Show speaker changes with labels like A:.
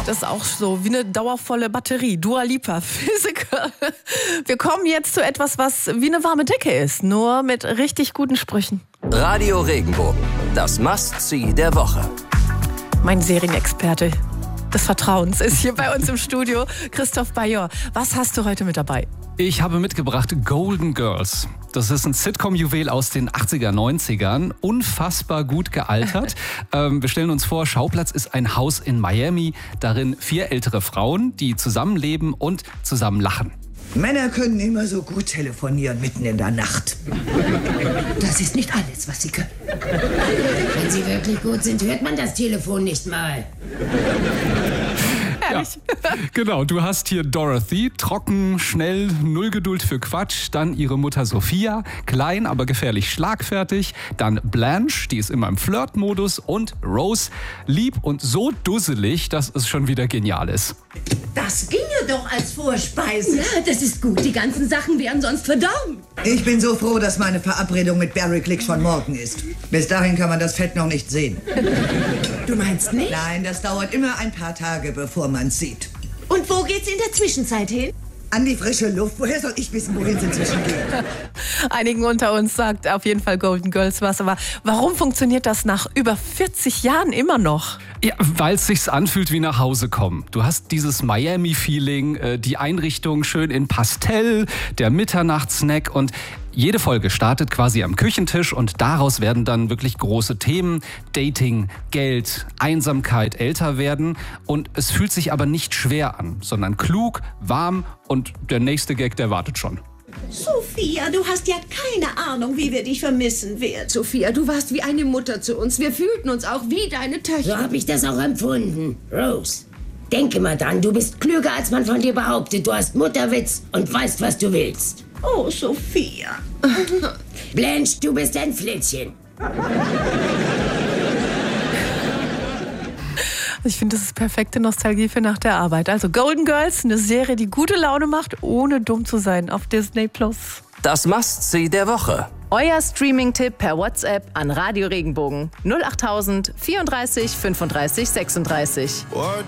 A: Das ist auch so wie eine dauervolle Batterie. Dua Lipa, Physiker. Wir kommen jetzt zu etwas, was wie eine warme Decke ist, nur mit richtig guten Sprüchen.
B: Radio Regenbogen, das Must-See der Woche.
A: Mein Serienexperte des Vertrauens ist hier bei uns im Studio, Christoph Bayor. Was hast du heute mit dabei?
C: Ich habe mitgebracht Golden Girls. Das ist ein Sitcom-Juwel aus den 80er, 90ern. Unfassbar gut gealtert. Wir stellen uns vor, Schauplatz ist ein Haus in Miami. Darin 4 ältere Frauen, die zusammenleben und zusammen lachen.
D: Männer können immer so gut telefonieren mitten in der Nacht.
E: Das ist nicht alles, was sie können. Wenn sie wirklich gut sind, hört man das Telefon nicht mal.
C: Ja, genau, du hast hier Dorothy, trocken, schnell, null Geduld für Quatsch. Dann ihre Mutter Sophia, klein, aber gefährlich schlagfertig. Dann Blanche, die ist immer im Flirt-Modus. Und Rose, lieb und so dusselig, dass es schon wieder genial ist.
E: Das ginge doch als Vorspeise. Ja, das ist gut. Die ganzen Sachen wären sonst verdorben.
D: Ich bin so froh, dass meine Verabredung mit Barry Glick schon morgen ist. Bis dahin kann man das Fett noch nicht sehen.
E: Du meinst nicht?
D: Nein, das dauert immer ein paar Tage, bevor man es sieht.
E: Und wo geht's in der Zwischenzeit hin?
D: An die frische Luft. Woher soll ich wissen, wohin es inzwischen geht?
A: Einigen unter uns sagt auf jeden Fall Golden Girls was. Aber warum funktioniert das nach über 40 Jahren immer noch?
C: Ja, weil es sich anfühlt wie nach Hause kommen. Du hast dieses Miami-Feeling, die Einrichtung schön in Pastell, der Mitternachtssnack und jede Folge startet quasi am Küchentisch und daraus werden dann wirklich große Themen. Dating, Geld, Einsamkeit, älter werden. Und es fühlt sich aber nicht schwer an, sondern klug, warm und der nächste Gag, der wartet schon.
F: Sophia, du hast ja keine Ahnung, wie wir dich vermissen werden.
E: Sophia, du warst wie eine Mutter zu uns. Wir fühlten uns auch wie deine Töchter.
G: So habe ich das auch empfunden. Rose, denke mal dran, du bist klüger, als man von dir behauptet. Du hast Mutterwitz und weißt, was du willst.
F: Oh, Sophia.
G: Blanche, du bist ein Flittchen.
A: Ich finde, das ist perfekte Nostalgie für nach der Arbeit. Also Golden Girls, eine Serie, die gute Laune macht, ohne dumm zu sein, auf Disney+.
B: Das Must-See der Woche.
H: Euer Streaming-Tipp per WhatsApp an Radio Regenbogen 08000 34 35 36.